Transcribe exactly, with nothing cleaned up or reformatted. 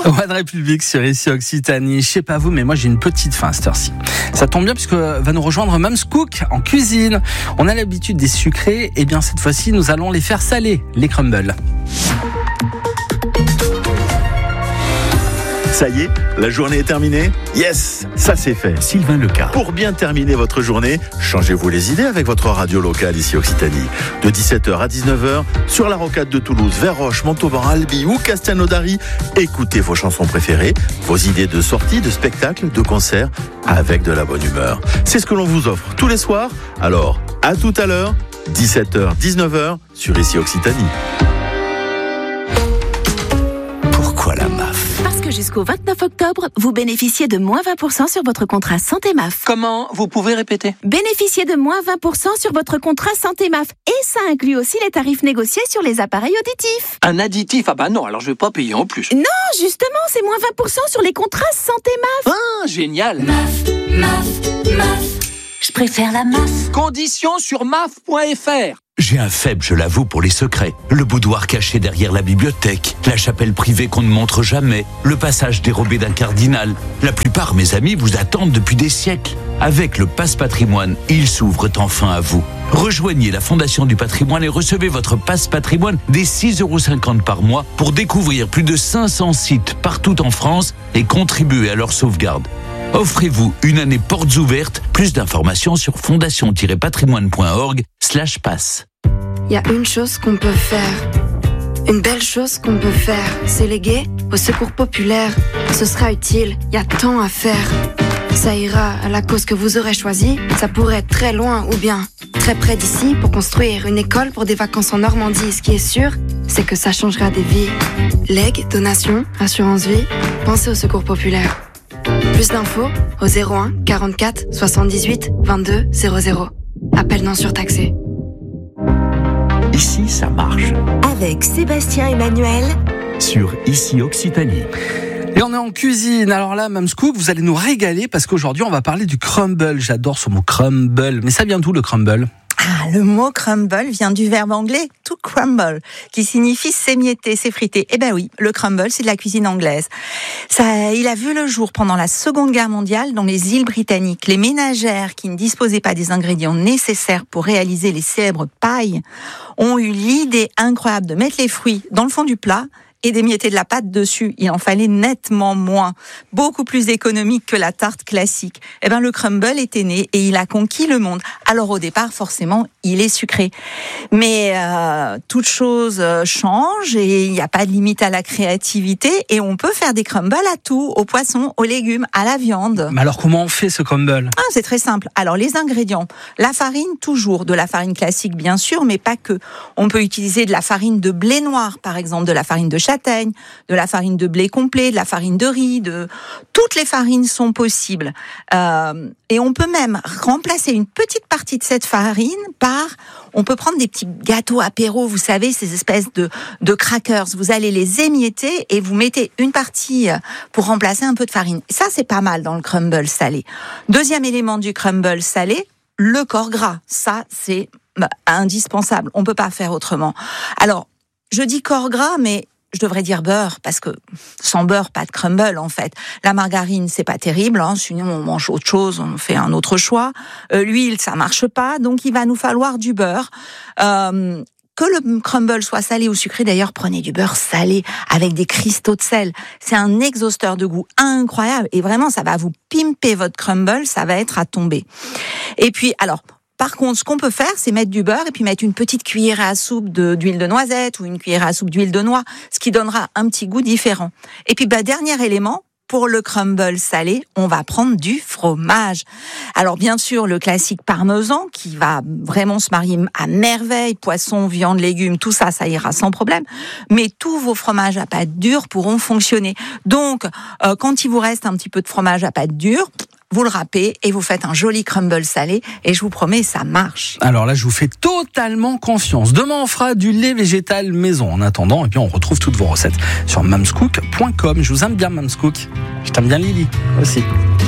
One République sur ici Occitanie. Je sais pas vous, mais moi j'ai une petite faim à cette heure-ci. Ça tombe bien puisque va nous rejoindre Mams Cook en cuisine. On a l'habitude des sucrés, et bien cette fois-ci nous allons les faire saler, les crumbles. Ça y est, la journée est terminée ? Yes, ça c'est fait. Sylvain Leca. Pour bien terminer votre journée, changez-vous les idées avec votre radio locale ici Occitanie. De dix-sept heures à dix-neuf heures, sur la rocade de Toulouse, Verroche, Montauban, Albi ou Castelnaudary, écoutez vos chansons préférées, vos idées de sorties, de spectacles, de concerts, avec de la bonne humeur. C'est ce que l'on vous offre tous les soirs. Alors, à tout à l'heure, dix-sept heures, dix-neuf heures, sur ici Occitanie. Pourquoi la M A F ? Parce que jusqu'au vingt-neuf octobre, vous bénéficiez de moins vingt pour cent sur votre contrat Santé M A F. Comment ? Vous pouvez répéter ? Bénéficiez de moins vingt pour cent sur votre contrat Santé M A F. Et ça inclut aussi les tarifs négociés sur les appareils auditifs. Un additif ? Ah bah non, alors je vais pas payer en plus. Non, justement, c'est moins vingt pour cent sur les contrats Santé M A F. Ah, génial ! M A F, M A F, M A F. Je préfère la M A F. Conditions sur M A F point F R. J'ai un faible, je l'avoue, pour les secrets. Le boudoir caché derrière la bibliothèque, la chapelle privée qu'on ne montre jamais, le passage dérobé d'un cardinal. La plupart, mes amis, vous attendent depuis des siècles. Avec le Pass Patrimoine, ils s'ouvrent enfin à vous. Rejoignez la Fondation du Patrimoine et recevez votre Pass Patrimoine dès six euros cinquante par mois pour découvrir plus de cinq cents sites partout en France et contribuer à leur sauvegarde. Offrez-vous une année portes ouvertes. Plus d'informations sur fondation-patrimoine point org slash pass. Il y a une chose qu'on peut faire, une belle chose qu'on peut faire, c'est léguer au secours populaire. Ce sera utile, il y a tant à faire. Ça ira à la cause que vous aurez choisie, ça pourrait être très loin ou bien très près d'ici pour construire une école pour des vacances en Normandie. Ce qui est sûr, c'est que ça changera des vies. Legs, donations, assurance vie, pensez au secours populaire. Plus d'infos au zéro un quarante-quatre soixante-dix-huit vingt-deux zéro zéro. Appel non surtaxé. Ici, ça marche. Avec Sébastien Emmanuel. Sur Ici Occitanie. Et on est en cuisine. Alors là, Mams Cook, vous allez nous régaler parce qu'aujourd'hui, on va parler du crumble. J'adore ce mot crumble. Mais ça vient d'où le crumble ? Ah, le mot crumble vient du verbe anglais to crumble, qui signifie s'émietter, s'effriter. Eh ben oui, le crumble, c'est de la cuisine anglaise. Ça, il a vu le jour pendant la Seconde Guerre mondiale dans les îles britanniques. Les ménagères qui ne disposaient pas des ingrédients nécessaires pour réaliser les célèbres pailles ont eu l'idée incroyable de mettre les fruits dans le fond du plat et d'émietter de la pâte dessus. Il en fallait nettement moins, beaucoup plus économique que la tarte classique. Eh ben, le crumble était né et il a conquis le monde. Alors au départ, forcément, il est sucré. Mais euh, toute chose change et il n'y a pas de limite à la créativité et on peut faire des crumbles à tout, aux poissons, aux légumes, à la viande. Mais alors comment on fait ce crumble ? Ah, c'est très simple. Alors les ingrédients, la farine toujours, de la farine classique bien sûr, mais pas que. On peut utiliser de la farine de blé noir, par exemple, de la farine de châtaigne, de la farine de blé complet, de la farine de riz, de toutes les farines sont possibles. Euh, et on peut même remplacer une petite partie de cette farine par, on peut prendre des petits gâteaux apéro, vous savez, ces espèces de de crackers. Vous allez les émietter et vous mettez une partie pour remplacer un peu de farine. Ça, c'est pas mal dans le crumble salé. Deuxième élément du crumble salé, le corps gras. Ça, c'est indispensable. On peut pas faire autrement. Alors, je dis corps gras, mais je devrais dire beurre, parce que sans beurre, pas de crumble, en fait. La margarine, c'est pas terrible, hein, sinon on mange autre chose, on fait un autre choix. Euh, l'huile, ça marche pas, donc il va nous falloir du beurre. Euh, que le crumble soit salé ou sucré, d'ailleurs, prenez du beurre salé avec des cristaux de sel. C'est un exhausteur de goût incroyable, et vraiment, ça va vous pimper votre crumble, ça va être à tomber. Et puis, alors... Par contre, ce qu'on peut faire, c'est mettre du beurre et puis mettre une petite cuillère à soupe de, d'huile de noisette ou une cuillère à soupe d'huile de noix, ce qui donnera un petit goût différent. Et puis, bah, dernier élément, pour le crumble salé, on va prendre du fromage. Alors, bien sûr, le classique parmesan qui va vraiment se marier à merveille, poisson, viande, légumes, tout ça, ça ira sans problème. Mais tous vos fromages à pâte dure pourront fonctionner. Donc, euh, quand il vous reste un petit peu de fromage à pâte dure, vous le râpez et vous faites un joli crumble salé et je vous promets, ça marche. Alors là, je vous fais totalement confiance. Demain, on fera du lait végétal maison. En attendant, et puis on retrouve toutes vos recettes sur mamscook point com. Je vous aime bien, Mams Cook. Je t'aime bien, Lily, aussi.